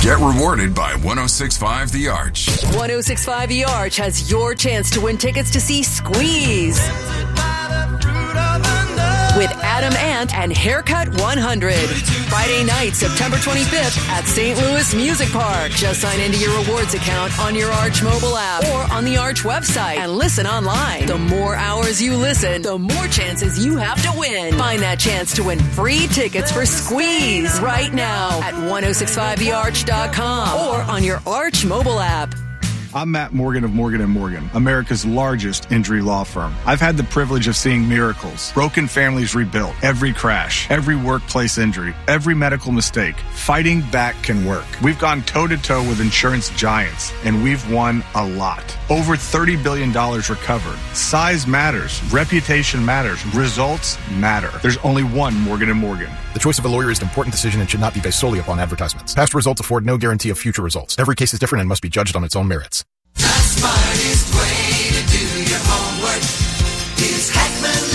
Get rewarded by 106.5 The Arch. 106.5 The Arch has your chance to win tickets to see Squeeze with Adam Ant and Haircut 100. Friday night, September 25th at St. Louis Music Park. Just sign into your rewards account on your Arch mobile app or on the Arch website and listen online. The more hours you listen, the more chances you have to win. Find that chance to win free tickets for Squeeze right now at 1065thearch.com or on your Arch mobile app. I'm Matt Morgan of Morgan & Morgan, America's largest injury law firm. I've had the privilege of seeing miracles, broken families rebuilt, every crash, every workplace injury, every medical mistake. Fighting back can work. We've gone toe-to-toe with insurance giants, and we've won a lot. Over $30 billion recovered. Size matters. Reputation matters. Results matter. There's only one Morgan & Morgan. The choice of a lawyer is an important decision and should not be based solely upon advertisements. Past results afford no guarantee of future results. Every case is different and must be judged on its own merits. The smartest way to do your homework is Hackman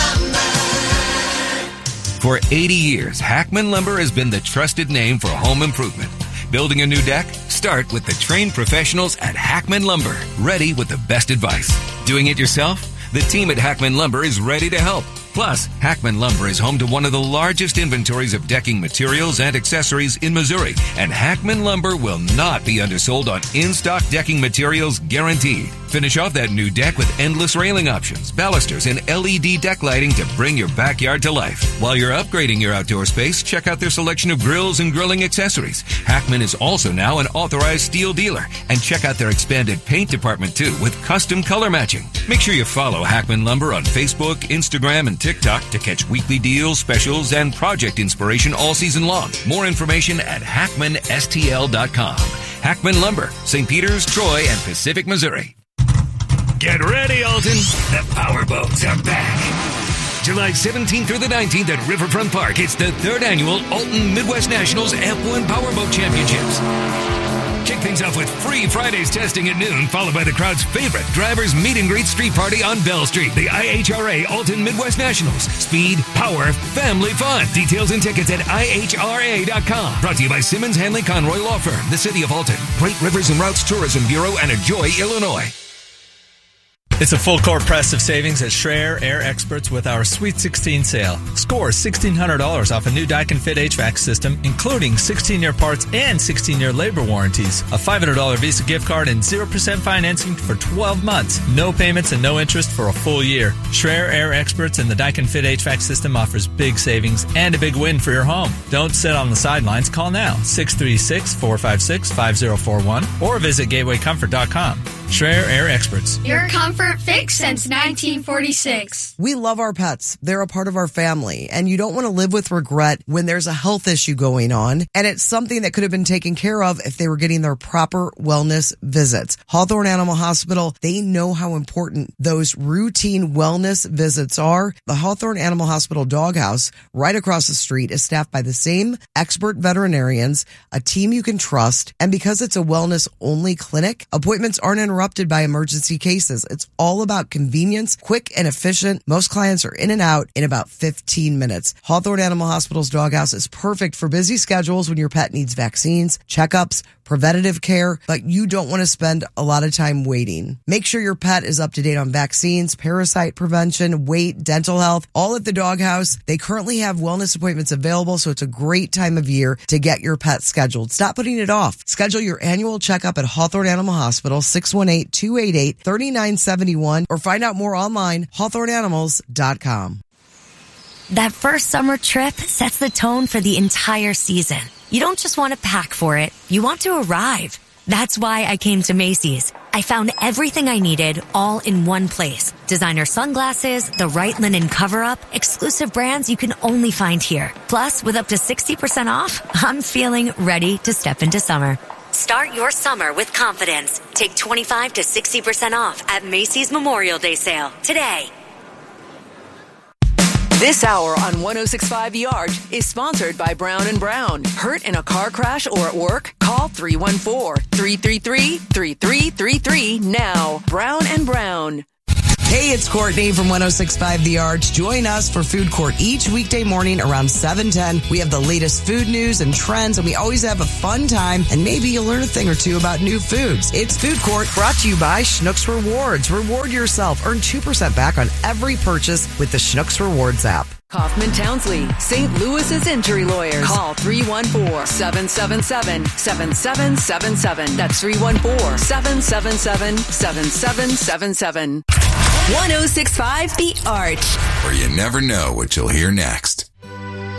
Lumber. For 80 years, Hackman Lumber has been the trusted name for home improvement. Building a new deck? Start with the trained professionals at Hackman Lumber, ready with the best advice. Doing it yourself? The team at Hackman Lumber is ready to help. Plus, Hackman Lumber is home to one of the largest inventories of decking materials and accessories in Missouri, and Hackman Lumber will not be undersold on in-stock decking materials guaranteed. Finish off that new deck with endless railing options, balusters, and LED deck lighting to bring your backyard to life. While you're upgrading your outdoor space, check out their selection of grills and grilling accessories. Hackman is also now an authorized steel dealer, and check out their expanded paint department too with custom color matching. Make sure you follow Hackman Lumber on Facebook, Instagram, and TikTok to catch weekly deals, specials, and project inspiration all season long. More information at hackmanstl.com. Hackman Lumber, St. Peters, Troy, and Pacific, Missouri. Get ready, Alton. The Powerboats are back. July 17th through the 19th at Riverfront Park. It's the third annual Alton Midwest Nationals F1 Powerboat Championships. Kick things off with free Fridays testing at noon, followed by the crowd's favorite drivers meet and greet street party on Bell Street. The IHRA Alton Midwest Nationals. Speed, power, family fun. Details and tickets at IHRA.com. Brought to you by Simmons Hanley Conroy Law Firm, the City of Alton, Great Rivers and Routes Tourism Bureau, and Ajoy, Illinois. It's a full court press of savings at Schreier Air Experts with our Sweet 16 sale. Score $1,600 off a new Daikin Fit HVAC system, including 16-year parts and 16-year labor warranties. A $500 Visa gift card and 0% financing for 12 months. No payments and no interest for a full year. Schreier Air Experts and the Daikin Fit HVAC system offers big savings and a big win for your home. Don't sit on the sidelines. Call now, 636-456-5041, or visit gatewaycomfort.com. Schreier Air Experts. Your comfort fix since 1946. We love our pets. They're a part of our family, and you don't want to live with regret when there's a health issue going on, and it's something that could have been taken care of if they were getting their proper wellness visits. Hawthorne Animal Hospital, they know how important those routine wellness visits are. The Hawthorne Animal Hospital Doghouse, right across the street, is staffed by the same expert veterinarians, a team you can trust, and because it's a wellness-only clinic, appointments aren't interrupted by emergency cases. It's all about convenience, quick and efficient. Most clients are in and out in about 15 minutes. Hawthorne Animal Hospital's Doghouse is perfect for busy schedules when your pet needs vaccines, checkups, preventative care, but you don't want to spend a lot of time waiting. Make sure your pet is up to date on vaccines, parasite prevention, weight, dental health, all at the Doghouse. They currently have wellness appointments available, so it's a great time of year to get your pet scheduled. Stop putting it off. Schedule your annual checkup at Hawthorne Animal Hospital, 618-288-3971, or find out more online, hawthorneanimals.com. That first summer trip sets the tone for the entire season. You don't just want to pack for it, you want to arrive. That's why I came to Macy's. I found everything I needed all in one place. Designer sunglasses, the right linen cover-up, exclusive brands you can only find here. Plus, with up to 60% off, I'm feeling ready to step into summer. Start your summer with confidence. Take 25 to 60% off at Macy's Memorial Day sale today. This hour on 106.5 The Arch is sponsored by Brown & Brown. Hurt in a car crash or at work? Call 314-333-3333 now. Brown & Brown. Hey, it's Courtney from 106.5 The Arch. Join us for Food Court each weekday morning around 7:10. We have the latest food news and trends, and we always have a fun time, and maybe you'll learn a thing or two about new foods. It's Food Court, brought to you by Schnucks Rewards. Reward yourself. Earn 2% back on every purchase with the Schnucks Rewards app. Kaufman Townsley, St. Louis's injury lawyers. Call 314-777-7777. That's 314-777-7777. 106.5 The Arch. Where you never know what you'll hear next.